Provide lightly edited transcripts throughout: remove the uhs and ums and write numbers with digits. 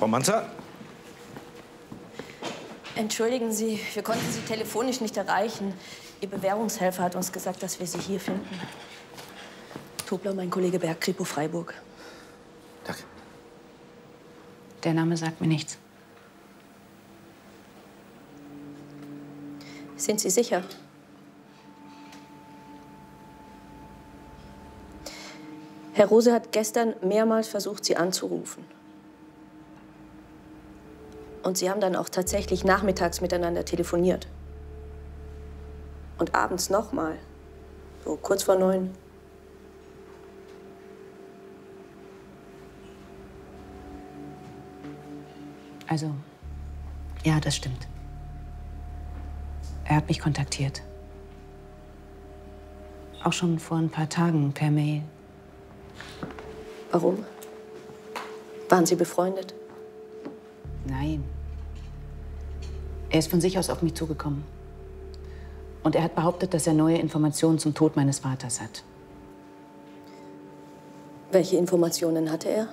Frau Manzer? Entschuldigen Sie, wir konnten Sie telefonisch nicht erreichen. Ihr Bewährungshelfer hat uns gesagt, dass wir Sie hier finden. Tobler, mein Kollege Berg, Kripo Freiburg. Danke. Der Name sagt mir nichts. Sind Sie sicher? Herr Rose hat gestern mehrmals versucht, Sie anzurufen. Und Sie haben dann auch tatsächlich nachmittags miteinander telefoniert. Und abends nochmal, so kurz vor 9. Also, ja, das stimmt. Er hat mich kontaktiert. Auch schon vor ein paar Tagen per Mail. Warum? Waren Sie befreundet? Nein. Er ist von sich aus auf mich zugekommen. Und er hat behauptet, dass er neue Informationen zum Tod meines Vaters hat. Welche Informationen hatte er?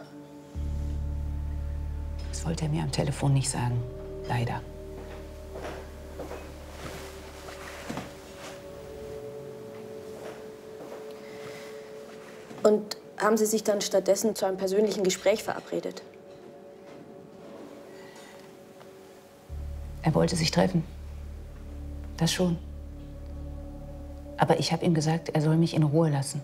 Das wollte er mir am Telefon nicht sagen. Leider. Und haben Sie sich dann stattdessen zu einem persönlichen Gespräch verabredet? Er wollte sich treffen. Das schon. Aber ich habe ihm gesagt, er soll mich in Ruhe lassen.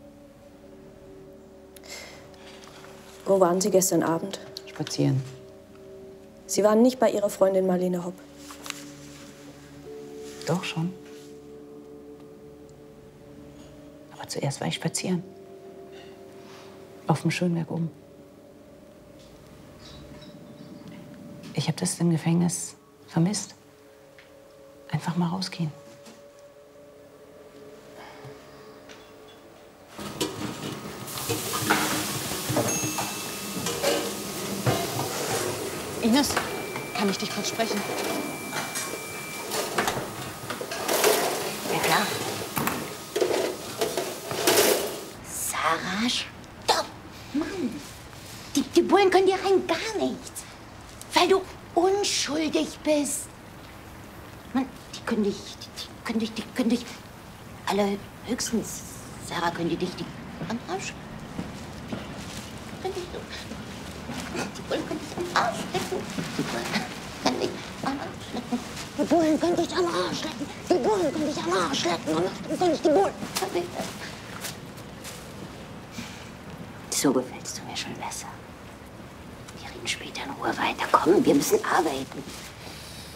Wo waren Sie gestern Abend? Spazieren. Sie waren nicht bei Ihrer Freundin Marlene Hopp. Doch schon. Aber zuerst war ich spazieren. Auf dem Schönberg oben. Ich habe das im Gefängnis vermisst. Einfach mal rausgehen. Ines, kann ich dich kurz sprechen? Ja, klar. Sarah, stopp! Mann, die Bullen können dir rein gar nichts. Weil du unschuldig bist. Mann, die können dich allerhöchstens, Sarah, können die dich am Arsch. Die Bullen können dich am Arsch lecken. Die Bullen können dich am Arsch lecken. Die Bullen können dich am Arsch lecken. Und können dich die Bullen. So gefällst du mir schon besser. Wir reden später in Ruhe weiter. Komm, wir müssen arbeiten.